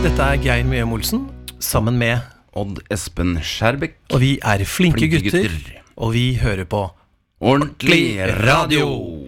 Dette Geir Mjøm Olsen, sammen med Odd Espen Skjærbekk. Og vi flinke gutter, og vi hører på Ordentlig radio.